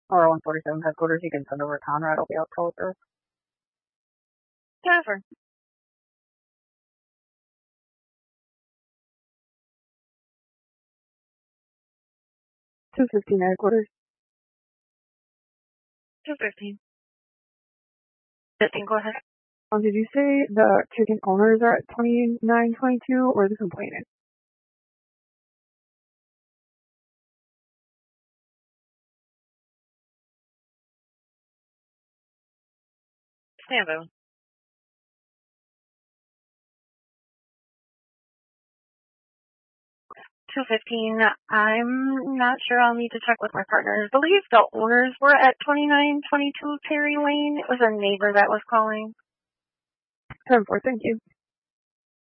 or 147 headquarters, you can send over Conrad. I'll be out closer. Jennifer. 215 headquarters. 215. 15, go ahead. Did you say the chicken owners are at 2922 or the complainant? Stand by. 215. I'm not sure. I'll need to check with my partner. I believe the owners were at 2922 Terry Lane. It was a neighbor that was calling. 10-4, thank you.